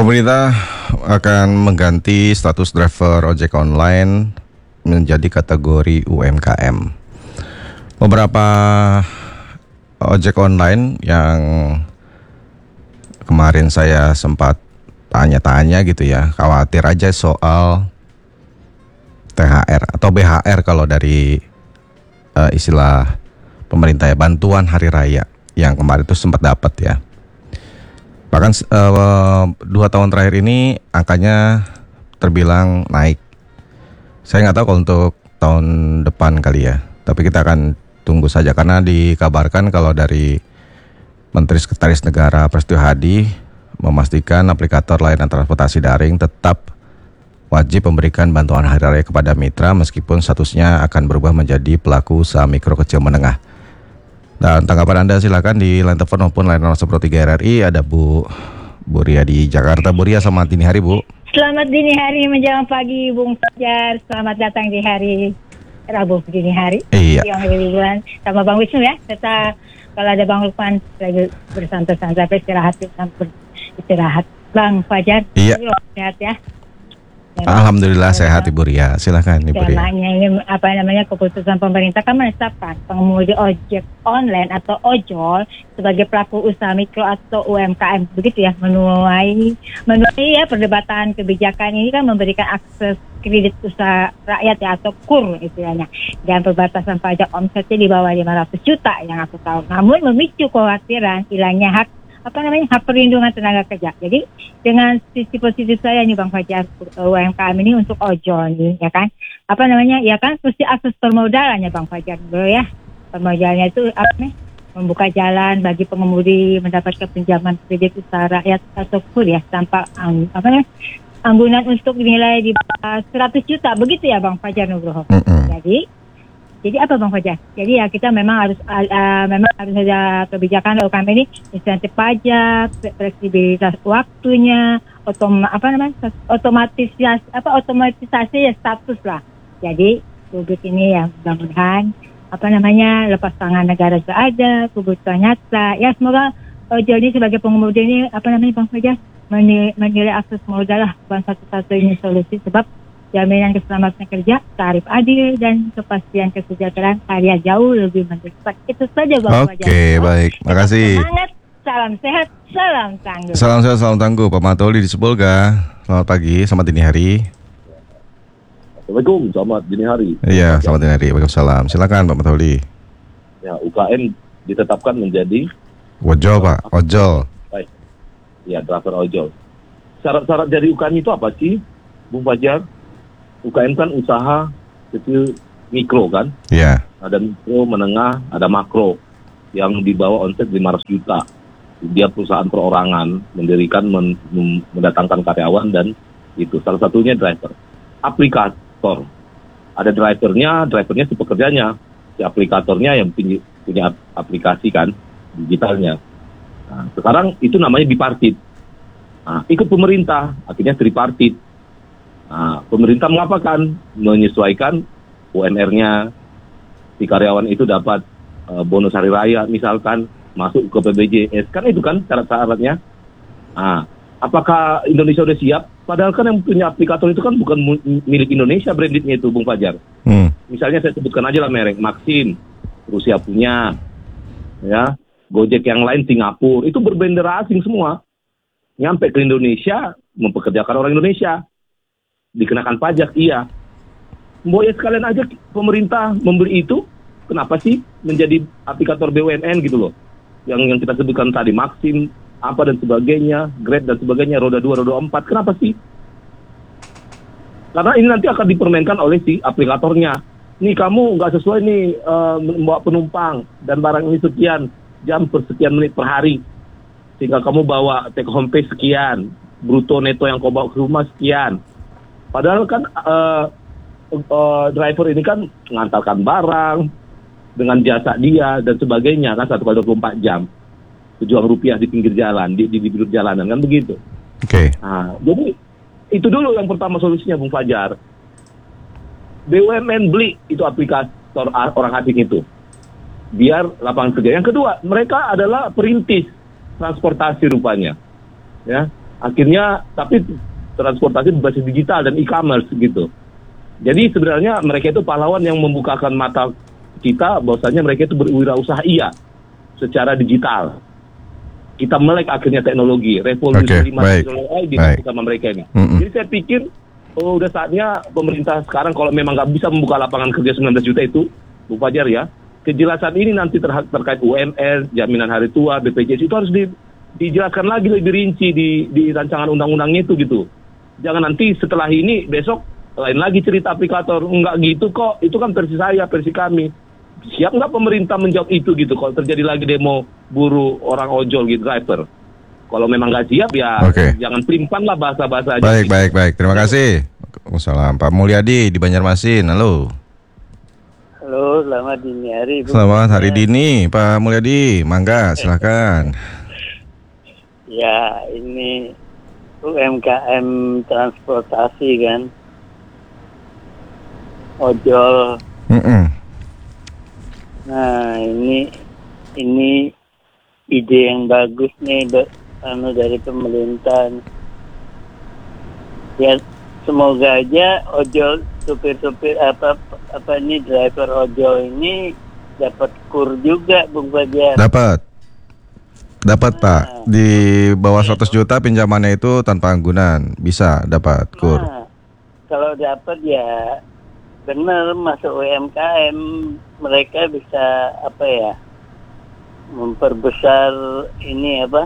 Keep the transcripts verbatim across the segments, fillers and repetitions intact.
Pemerintah akan mengganti status driver ojek online menjadi kategori U M K M. Beberapa ojek online yang kemarin saya sempat tanya-tanya gitu ya, khawatir aja soal T H R atau B H R kalau dari uh, istilah pemerintah ya, bantuan hari raya yang kemarin itu sempat dapat ya. Bahkan uh, dua tahun terakhir ini angkanya terbilang naik. Saya nggak tahu kalau untuk tahun depan kali ya, tapi kita akan tunggu saja karena dikabarkan kalau dari Menteri Sekretaris Negara Prasetyo Hadi memastikan aplikator layanan transportasi daring tetap wajib memberikan bantuan hari raya kepada mitra meskipun statusnya akan berubah menjadi pelaku usaha mikro kecil menengah. Dan tanggapan Anda silakan di line telepon maupun line nol satu tiga R R I. Ada Bu Bu Ria di Jakarta. Bu Ria, selamat dini hari, Bu. Selamat dini hari menjelang pagi, Bung Fajar. Selamat datang di hari Rabu dini hari. Iya. Yang bulan sama Bang Wisnu ya. Serta kalau ada Bang Lukman lagi bersantai-santai istirahat istirahat. Bang Fajar. Iya. Sehat ya. Alhamdulillah sehat Ibu Ria. Silakan Ibu Ria. Temanya ini apa namanya, keputusan pemerintah kan menetapkan pengemudi ojek online atau ojol sebagai pelaku usaha mikro atau U M K M, begitu ya, menuai menuai ya perdebatan kebijakan ini kan memberikan akses kredit usaha rakyat ya atau KUR istilahnya, dan perbatasan pajak omsetnya di bawah lima ratus juta yang aku tahu. Namun memicu kekhawatiran hilangnya hak apa namanya hak perlindungan tenaga kerja. Jadi dengan sisi positif saya nih Bang Fajar, U M K M ini untuk ojol nih ya kan, apa namanya ya kan, mesti akses permodalannya Bang Fajar bro ya. Permodalannya itu apa nih, membuka jalan bagi pengemudi mendapatkan pinjaman kredit usaha rakyat atau KUR ya tanpa um, apa namanya anggunan untuk nilai di bawah seratus juta, begitu ya Bang Fajar Nugroho. Mm-hmm. Jadi Jadi apa Bang Fajar? Jadi ya kita memang harus uh, memang harus ada kebijakan U M K M ini, insentif pajak, fleksibilitas waktunya, otom apa namanya otomatisasi apa otomatisasi ya status lah. Jadi publik ini ya mudah-mudahan apa namanya lepas tangan negara juga ada, kebutuhan nyata. Ya semoga ojol ini sebagai pengemudi ini apa namanya Bang Fajar menilai akses modal lah, bukan satu-satunya solusi, sebab jaminan keselamatan kerja, tarif adil, dan kepastian kesejahteraan karya jauh lebih mendesak. Itu saja Bang Fajar. Oke, baik. Makasih. Semangat, salam sehat, salam tangguh. Salam sehat, salam tangguh. Pak Matoli di Sibolga. Selamat pagi, selamat dini hari. Assalamualaikum, selamat dini hari. Iya, selamat dini hari. Waalaikumsalam. Silakan Pak Matoli. Ya, U K M ditetapkan menjadi ojol, Pak. Ojol. Baik. Ya, driver ojol. Syarat-syarat dari U K M itu apa sih, Bung Fajar? U K M kan usaha kecil mikro kan? Iya. Yeah. Ada mikro, menengah, ada makro yang di bawah omset lima ratus juta. Dia perusahaan perorangan, mendirikan, men, mendatangkan karyawan, dan itu salah satunya driver. Aplikator. Ada drivernya, drivernya si pekerjanya. Si aplikatornya yang punya, punya aplikasi kan, digitalnya. Nah, sekarang itu namanya bipartit. Nah, ikut pemerintah, akhirnya tripartit. Nah, pemerintah mengapakan? Menyesuaikan U M R-nya, si karyawan itu dapat uh, bonus hari raya misalkan, masuk ke B P J S, kan itu kan syarat-syaratnya. Nah, apakah Indonesia sudah siap? Padahal kan yang punya aplikator itu kan bukan milik Indonesia, brandednya itu Bung Fajar. Hmm. Misalnya saya sebutkan aja lah merek, Maxim, Rusia punya, ya, Gojek yang lain Singapura, itu berbendera asing semua. Nyampe ke Indonesia, mempekerjakan orang Indonesia. Dikenakan pajak, iya. Mau ya sekalian aja pemerintah membeli itu, kenapa sih menjadi aplikator B U M N gitu loh. Yang yang kita sebutkan tadi, Maxim, apa dan sebagainya, Grab dan sebagainya, roda dua, roda empat, kenapa sih? Karena ini nanti akan dipermainkan oleh si aplikatornya. Nih kamu nggak sesuai nih uh, membawa penumpang dan barang ini sekian jam per sekian menit per hari. Sehingga kamu bawa take home pay sekian, bruto neto yang kau bawa ke rumah sekian. Padahal kan uh, uh, driver ini kan mengantarkan barang dengan jasa dia dan sebagainya kan satu kali dua puluh empat jam. Pejuang rupiah di pinggir jalan, di di, di pinggir jalanan kan begitu. Oke. Okay. Nah, jadi itu dulu yang pertama solusinya Bung Fajar. B U M N beli itu aplikator orang asing itu. Biar lapangan kerja. Yang kedua, mereka adalah perintis transportasi rupanya. Ya. Akhirnya, tapi transportasi berbasis digital dan e-commerce gitu. Jadi sebenarnya mereka itu pahlawan yang membukakan mata kita bahwasanya mereka itu berwirausaha iya secara digital. Kita melek akhirnya teknologi, revolusi Oke, lima baik, teknologi baik. sama mereka ini. Mm-mm. Jadi saya pikir oh, udah saatnya pemerintah sekarang kalau memang nggak bisa membuka lapangan kerja sembilan belas juta itu, Bu Fajar ya, kejelasan ini nanti ter- terkait U M R, jaminan hari tua, B P J S itu harus di, dijelaskan lagi lebih rinci di, di rancangan undang-undangnya itu gitu. Jangan nanti setelah ini besok lain lagi cerita aplikator. Enggak gitu kok, itu kan versi saya, versi kami. Siap nggak pemerintah menjawab itu gitu kalau terjadi lagi demo buruh orang ojol gitu, driver. Kalau memang nggak siap ya Oke. jangan pelimpan lah bahasa-bahasa aja. Baik, gitu. baik, baik. Terima kasih. Waalaikumsalam. Pak Mulyadi di Banjarmasin. Halo. Halo, selamat dini hari. Bu. Selamat hari dini, Pak Mulyadi. Mangga, silakan. Ya, ini U M K M transportasi kan, ojol. Mm-mm. Nah, ini ini ide yang bagus nih, be- anu dari pemerintah. Ya, semoga aja ojol, supir-supir apa apa ini driver ojol ini dapat kur juga, Bung Fajar. Dapat. Dapat, Pak. Di bawah seratus juta pinjamannya itu tanpa anggunan. Bisa dapat kur. Nah, kalau dapat ya benar masuk U M K M, mereka bisa apa ya, memperbesar ini apa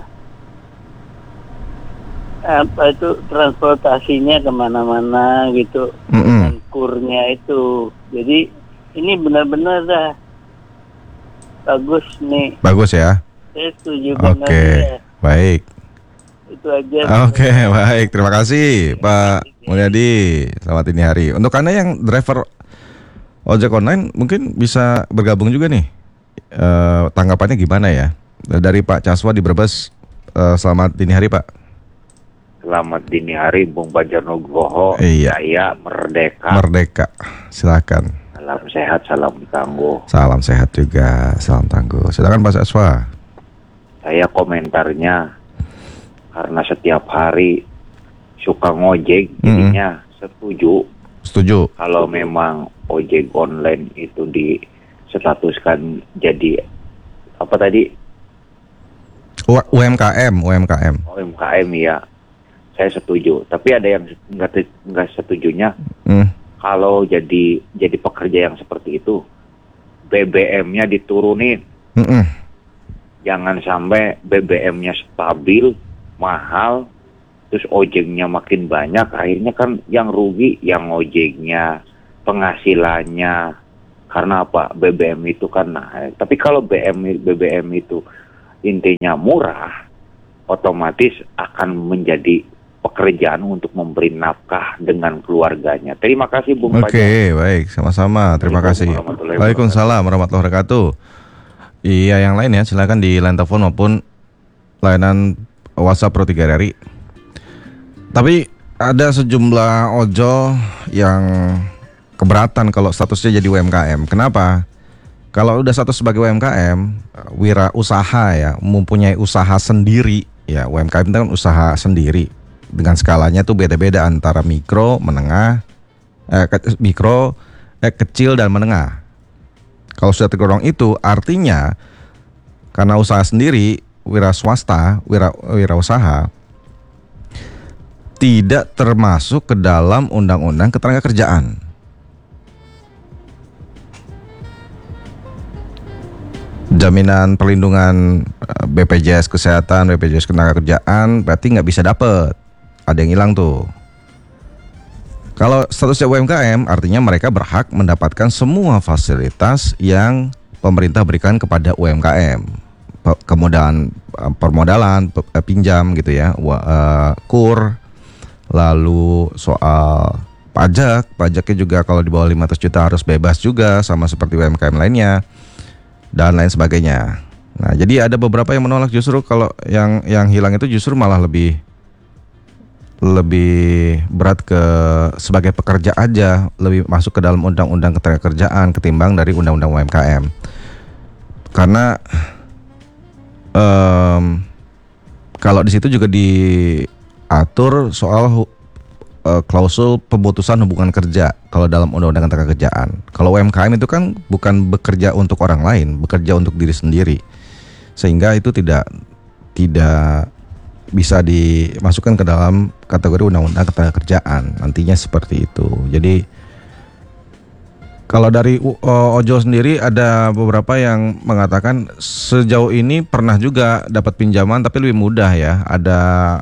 apa itu transportasinya kemana-mana gitu. Mm-mm. Dengan kurnya itu. Jadi ini benar-benar dah bagus nih. Bagus ya. Saya setuju Oke. banget ya. Baik. Itu aja. Oke, baik. Terima kasih, Pak Mulyadi. Selamat dini hari. Untuk Anda yang driver ojek online mungkin bisa bergabung juga nih. Eh, tanggapannya gimana ya? Dari Pak Caswa di Brebes. Eh, selamat dini hari, Pak. Selamat dini hari, Bung Fajar Nugroho. Iya. Saya Merdeka. Merdeka. Silakan. Salam sehat, salam tangguh. Salam sehat juga, salam tangguh. Silakan Pak Caswa. Saya komentarnya karena setiap hari suka ngojek, jadinya setuju Setuju. kalau memang ojek online itu distatuskan jadi apa tadi U- UMKM, UMKM. U M K M ya. Saya setuju. Tapi ada yang nggak nggak setujunya. Hmm. Kalau jadi jadi pekerja yang seperti itu, B B M-nya diturunin. Mm-mm. Jangan sampai B B M-nya stabil, mahal, terus ojeknya makin banyak. Akhirnya kan yang rugi yang ojeknya, penghasilannya. Karena apa? B B M itu kan naik. Tapi kalau B M, B B M itu intinya murah, otomatis akan menjadi pekerjaan untuk memberi nafkah dengan keluarganya. Terima kasih Bung Oke, Fajar. baik, sama-sama. Terima kasih. Warahmatullahi Waalaikumsalam warahmatullahi wabarakatuh. Iya, yang lain ya, silakan di line telepon maupun layanan WhatsApp Pro tiga R I. Tapi ada sejumlah ojol yang keberatan kalau statusnya jadi U M K M. Kenapa? Kalau udah status sebagai U M K M, wira usaha ya, mempunyai usaha sendiri ya. U M K M itu kan usaha sendiri. Dengan skalanya tuh beda-beda antara mikro, menengah, eh, ke- mikro, eh, kecil dan menengah. Kalau sudah tergolong itu, artinya karena usaha sendiri, wira swasta, wira wira usaha tidak termasuk ke dalam undang-undang ketenagakerjaan. Jaminan perlindungan eh, B P J S kesehatan, B P J S ketenagakerjaan berarti nggak bisa dapet. Ada yang hilang tuh. Kalau statusnya U M K M artinya mereka berhak mendapatkan semua fasilitas yang pemerintah berikan kepada U M K M. Pe- Kemudahan eh, permodalan, pe- eh, pinjam gitu ya, wa- eh, kur, lalu soal pajak, pajaknya juga kalau di bawah lima ratus juta harus bebas juga sama seperti U M K M lainnya dan lain sebagainya. Nah, jadi ada beberapa yang menolak justru kalau yang yang hilang itu justru malah lebih lebih berat ke sebagai pekerja aja, lebih masuk ke dalam undang-undang ketenagakerjaan ketimbang dari undang-undang U M K M. Karena um, kalau di situ juga di diatur soal hu- eh, klausul pemutusan hubungan kerja kalau dalam undang-undang tenaga kerjaan. Kalau U M K M itu kan bukan bekerja untuk orang lain, bekerja untuk diri sendiri. Sehingga itu tidak tidak bisa dimasukkan ke dalam kategori undang-undang tenaga kerjaan. Nantinya seperti itu. Jadi kalau dari uh, ojol sendiri ada beberapa yang mengatakan sejauh ini pernah juga dapat pinjaman tapi lebih mudah ya. Ada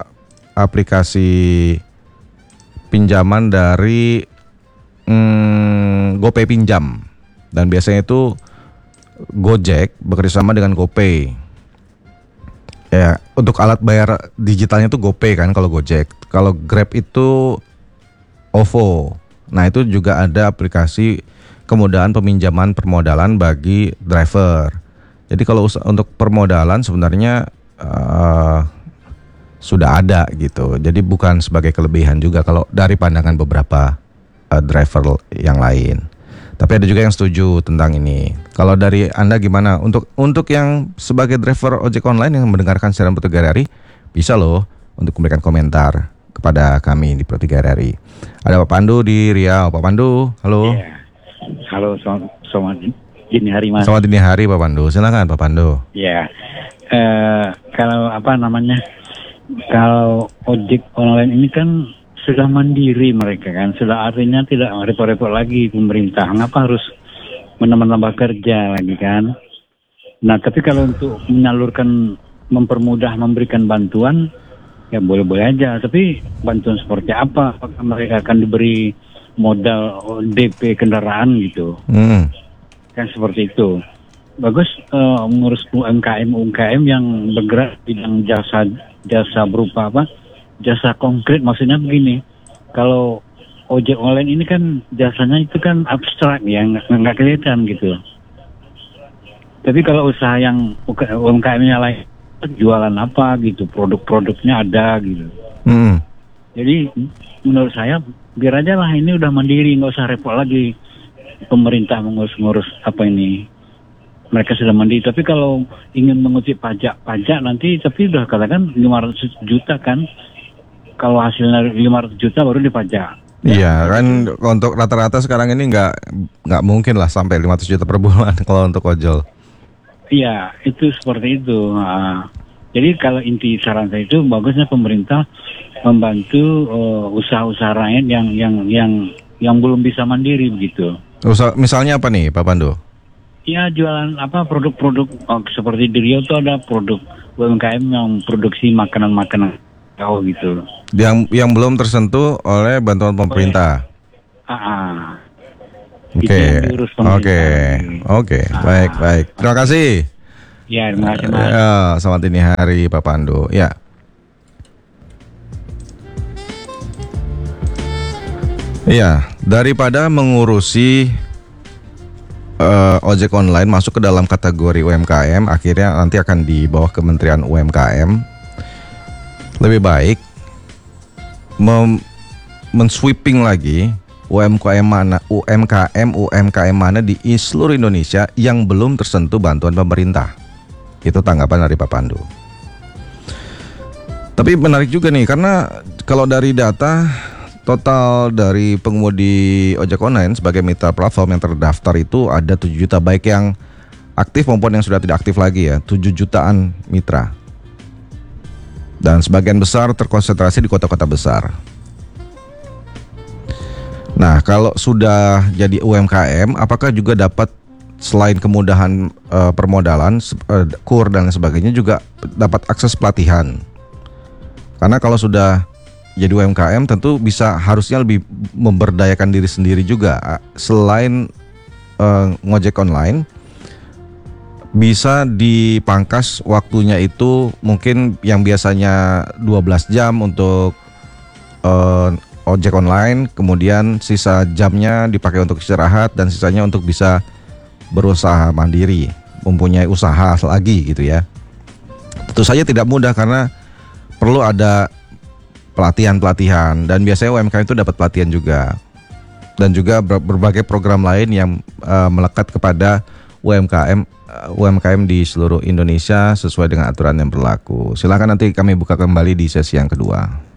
aplikasi pinjaman dari hmm, GoPay Pinjam, dan biasanya itu Gojek bekerjasama dengan GoPay. Ya, untuk alat bayar digitalnya itu GoPay kan kalau Gojek. Kalau Grab itu O V O. Nah, itu juga ada aplikasi kemudahan peminjaman permodalan bagi driver. Jadi kalau us- untuk permodalan sebenarnya uh, sudah ada gitu. Jadi bukan sebagai kelebihan juga kalau dari pandangan beberapa uh, driver yang lain. Tapi ada juga yang setuju tentang ini. Kalau dari Anda gimana? Untuk untuk yang sebagai driver ojek online yang mendengarkan siaran Pro tiga R I, bisa loh untuk memberikan komentar kepada kami di Pro tiga R I. Ada Pak Pandu di Riau. Pak Pandu, halo. Yeah. Halo, selamat, selamat dini hari Mas. Selamat dini hari Pak Pandu. Silakan Pak Pandu. Ya, eh, kalau apa namanya, kalau ojek online ini kan sudah mandiri mereka kan, sudah artinya tidak repot-repot lagi pemerintah. Kenapa harus menambah-nambah kerja lagi kan? Nah, tapi kalau untuk menyalurkan, mempermudah, memberikan bantuan, ya boleh-boleh aja. Tapi bantuan seperti apa? Apakah mereka akan diberi modal D P kendaraan gitu? Hmm. Kan seperti itu. Bagus uh, mengurus U M K M U M K M yang bergerak bidang jasa jasa berupa apa? Jasa konkret. Maksudnya begini, kalau ojek online ini kan jasanya itu kan abstrak ya, nggak nggak kelihatan gitu. Tapi kalau usaha yang U M K M-nya lain, jualan apa gitu, produk-produknya ada gitu. Hmm. Jadi menurut saya biar aja lah, ini udah mandiri, nggak usah repot lagi pemerintah mengurus-ngurus apa ini. Mereka sudah mandiri. Tapi kalau ingin mengutip pajak-pajak nanti, tapi udah katakan lima ratus juta kan, kalau hasilnya lima ratus juta baru dipajak. Iya kan, untuk rata-rata sekarang ini nggak nggak mungkin lah sampai lima ratus juta per bulan kalau untuk ojol. Iya, itu seperti itu. Nah, jadi kalau inti saran saya itu bagusnya pemerintah membantu uh, usaha-usaha lain yang yang yang yang belum bisa mandiri begitu. Usaha, misalnya apa nih Pak Pandu? Ya jualan apa produk-produk oh, seperti di Riau itu ada produk U M K M yang produksi makanan-makanan kau gitu. Yang yang belum tersentuh oleh bantuan pemerintah. Ah, ah. Oke, Itu yang diurus oke, pemerintah. oke, Ah. baik, baik. Terima kasih. Ya, terima kasih Mas. Ya, selamat dini hari Pak Pandu. Ya. Iya, daripada mengurusi uh, ojek online masuk ke dalam kategori U M K M, akhirnya nanti akan di bawah Kementerian U M K M. Lebih baik mem- mensweeping lagi U M K M mana, U M K M, U M K M mana di seluruh Indonesia yang belum tersentuh bantuan pemerintah. Itu tanggapan dari Pak Pandu. Tapi menarik juga nih, karena kalau dari data total dari pengemudi ojek online sebagai mitra platform yang terdaftar itu ada tujuh juta, baik yang aktif maupun yang sudah tidak aktif lagi ya, tujuh jutaan mitra. Dan sebagian besar terkonsentrasi di kota-kota besar. Nah, kalau sudah jadi U M K M, apakah juga dapat selain kemudahan uh, permodalan, uh, kur dan sebagainya, juga dapat akses pelatihan? Karena kalau sudah jadi U M K M tentu bisa harusnya lebih memberdayakan diri sendiri juga. Selain uh, ngojek online, bisa dipangkas waktunya itu mungkin yang biasanya dua belas jam untuk uh, ojek online, kemudian sisa jamnya dipakai untuk istirahat dan sisanya untuk bisa berusaha mandiri, mempunyai usaha lagi gitu ya. Tentu saja tidak mudah karena perlu ada pelatihan-pelatihan, dan biasanya U M K M itu dapat pelatihan juga, dan juga berbagai program lain yang uh, melekat kepada U M K M uh, U M K M di seluruh Indonesia sesuai dengan aturan yang berlaku. Silakan nanti kami buka kembali di sesi yang kedua.